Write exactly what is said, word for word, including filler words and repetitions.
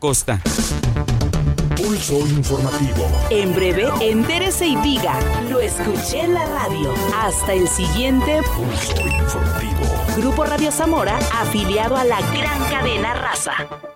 Costa. Pulso informativo. En breve, entérese y diga, lo escuché en la radio. Hasta el siguiente Pulso informativo. Grupo Radio Zamora, afiliado a la gran cadena Raza.